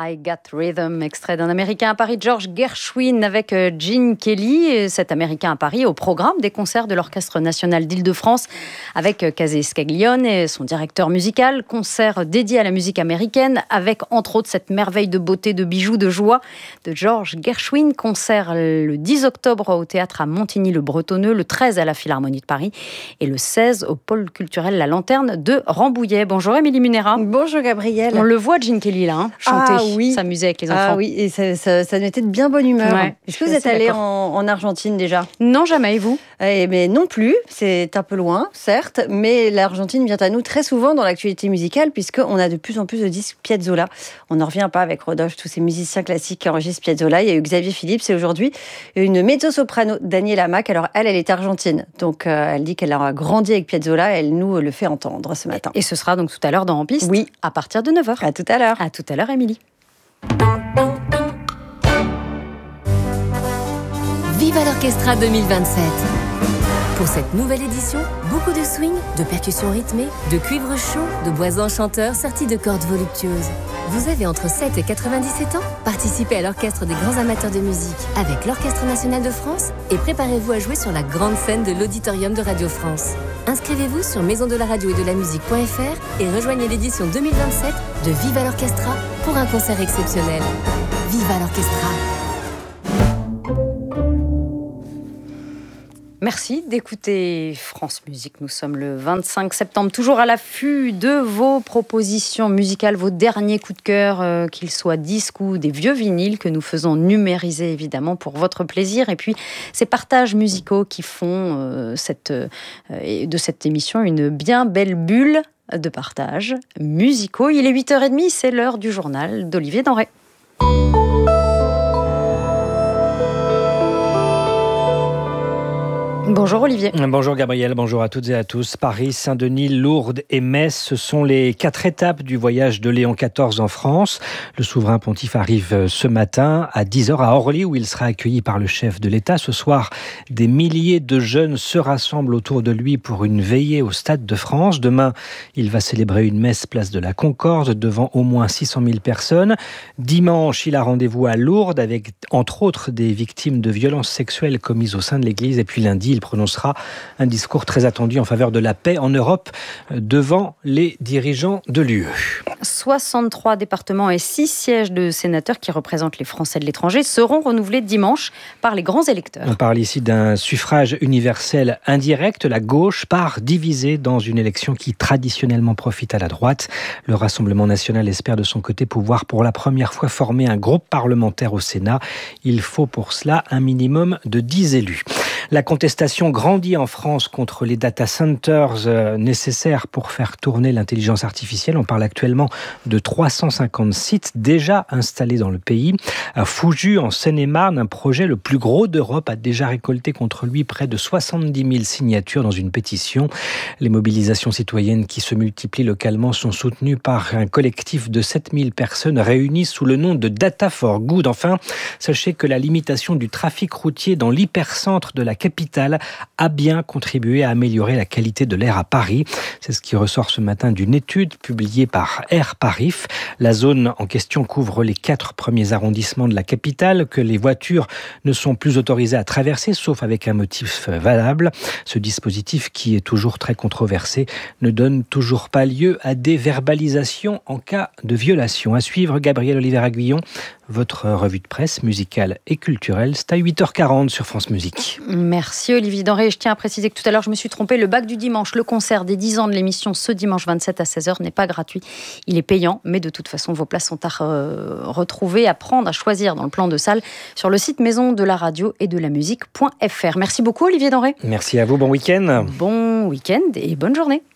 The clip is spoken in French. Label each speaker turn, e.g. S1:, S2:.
S1: I Got Rhythm, extrait d'un Américain à Paris, George Gershwin, avec Gene Kelly, cet Américain à Paris, au programme des concerts de l'Orchestre National d'Île-de-France, avec Casey Scaglione et son directeur musical. Concert dédié à la musique américaine, avec entre autres cette merveille de beauté, de bijoux, de joie de George Gershwin. Concert le 10 octobre au théâtre à Montigny-le-Bretonneux, le 13 à la Philharmonie de Paris et le 16 au pôle culturel La Lanterne de Rambouillet. Bonjour Émilie Munera.
S2: Bonjour Gabrielle.
S1: On le voit Gene Kelly là, chanter, s'amuser avec les enfants.
S2: Ah oui, et ça nous mettait de bien bonne humeur.
S1: Ouais,
S2: Est-ce que vous êtes allé en Argentine déjà ?
S1: Non, jamais, et vous ?
S2: Mais non plus, c'est un peu loin, certes, mais l'Argentine vient à nous très souvent dans l'actualité musicale, puisqu'on a de plus en plus de disques Piazzolla. On n'en revient pas avec Rodolphe, tous ces musiciens classiques qui enregistrent Piazzolla. Il y a eu Xavier Philippe, et aujourd'hui une mezzo-soprano, Daniela Mac. Alors elle est argentine, donc elle dit qu'elle a grandi avec Piazzolla, elle nous le fait entendre ce matin.
S1: Et ce sera donc tout à l'heure dans En Piste ?
S2: Oui.
S1: À partir de 9h.
S2: À tout à l'heure.
S1: À tout à l'heure, Émilie.
S3: Viva l'Orchestra 2027. Pour cette nouvelle édition, beaucoup de swing, de percussions rythmées, de cuivre chaud, de bois enchanteurs sortis de cordes voluptueuses. Vous avez entre 7 et 97 ans ? Participez à l'orchestre des grands amateurs de musique avec l'Orchestre National de France et préparez-vous à jouer sur la grande scène de l'Auditorium de Radio France. Inscrivez-vous sur maisondelaradio et de la musique.fr et rejoignez l'édition 2027 de Viva l'Orchestra pour un concert exceptionnel. Viva l'Orchestra!
S1: Merci d'écouter France Musique. Nous sommes le 25 septembre, toujours à l'affût de vos propositions musicales, vos derniers coups de cœur, qu'ils soient disques ou des vieux vinyles que nous faisons numériser évidemment pour votre plaisir. Et puis ces partages musicaux qui font de cette émission une bien belle bulle de partages musicaux. Il est 8h30, c'est l'heure du journal d'Olivier Denré. Bonjour Olivier.
S4: Bonjour Gabriel, bonjour à toutes et à tous. Paris, Saint-Denis, Lourdes et Metz, ce sont les 4 étapes du voyage de Léon XIV en France. Le souverain pontife arrive ce matin à 10h à Orly où il sera accueilli par le chef de l'État. Ce soir, des milliers de jeunes se rassemblent autour de lui pour une veillée au Stade de France. Demain, il va célébrer une messe place de la Concorde devant au moins 600 000 personnes. Dimanche, il a rendez-vous à Lourdes avec entre autres des victimes de violences sexuelles commises au sein de l'Église. Et puis lundi, il prononcera un discours très attendu en faveur de la paix en Europe devant les dirigeants de l'UE.
S1: 63 départements et 6 sièges de sénateurs qui représentent les Français de l'étranger seront renouvelés dimanche par les grands électeurs.
S4: On parle ici d'un suffrage universel indirect. La gauche part divisée dans une élection qui traditionnellement profite à la droite. Le Rassemblement national espère de son côté pouvoir pour la première fois former un groupe parlementaire au Sénat. Il faut pour cela un minimum de 10 élus. La contestation grandit en France contre les data centers nécessaires pour faire tourner l'intelligence artificielle. On parle actuellement de 350 sites déjà installés dans le pays. À Fouju, en Seine-et-Marne, un projet le plus gros d'Europe a déjà récolté contre lui près de 70 000 signatures dans une pétition. Les mobilisations citoyennes qui se multiplient localement sont soutenues par un collectif de 7000 personnes réunies sous le nom de Data for Good. Enfin, sachez que la limitation du trafic routier dans l'hypercentre de la capitale a bien contribué à améliorer la qualité de l'air à Paris. C'est ce qui ressort ce matin d'une étude publiée par Air Paris. La zone en question couvre les 4 premiers arrondissements de la capitale que les voitures ne sont plus autorisées à traverser, sauf avec un motif valable. Ce dispositif, qui est toujours très controversé, ne donne toujours pas lieu à des verbalisations en cas de violation. À suivre, Gabriel Oliver-Aguillon, votre revue de presse musicale et culturelle. C'est à 8h40 sur France Musique.
S1: Merci Olivier Denré. Je tiens à préciser que tout à l'heure, je me suis trompée. Le bac du dimanche, le concert des 10 ans de l'émission ce dimanche 27 à 16h n'est pas gratuit. Il est payant, mais de toute façon, vos places sont à retrouver, à prendre, à choisir dans le plan de salle sur le site maison de la radio et de la musique.fr. Merci beaucoup Olivier Denré.
S4: Merci à vous, bon week-end.
S1: Bon week-end et bonne journée.